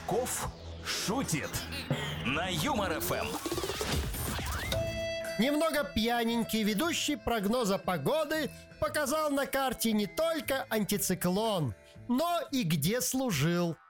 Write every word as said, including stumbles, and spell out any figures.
Казаков шутит на Юмор ФМ. Немного пьяненький ведущий прогноза погоды показал на карте не только антициклон, но и где служил.